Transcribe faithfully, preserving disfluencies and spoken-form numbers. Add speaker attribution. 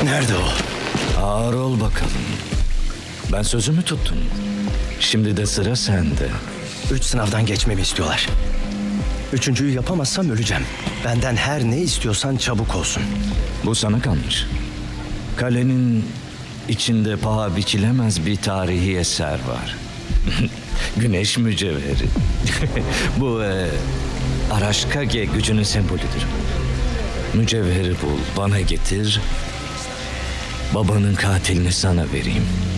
Speaker 1: Nerede o?
Speaker 2: Ağır ol bakalım. Ben sözümü tuttum. Şimdi de sıra sende.
Speaker 1: Üç sınavdan geçmemi istiyorlar. Üçüncüyü yapamazsam öleceğim. Benden her ne istiyorsan çabuk olsun.
Speaker 2: Bu sana kalmış. Kalenin içinde paha biçilemez bir tarihi eser var. Güneş mücevheri. Bu e, Araşkage gücünün sembolüdür. Mücevheri bul, bana getir. Babanın katilini sana vereyim.